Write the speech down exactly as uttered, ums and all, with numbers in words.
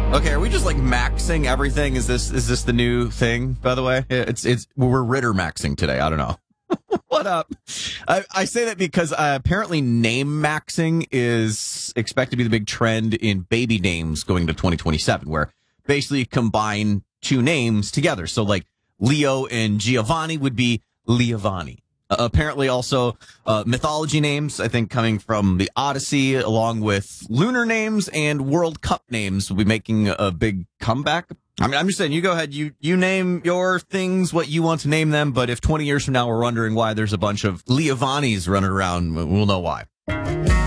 Okay, are we just like maxing everything? Is this is this the new thing? By the way, it's it's we're Ritter maxing today. I don't know. What up? I, I say that because uh, apparently name maxing is expected to be the big trend in baby names going to twenty twenty-seven, where basically you combine two names together. So like Leo and Giovanni would be Leovani. Uh, apparently also uh, mythology names, I think coming from the Odyssey, along with lunar names and World Cup names will be making a big comeback. I mean, I'm just saying, you go ahead, you, you name your things what you want to name them, but if twenty years from now we're wondering why there's a bunch of Leovanis running around, we'll know why.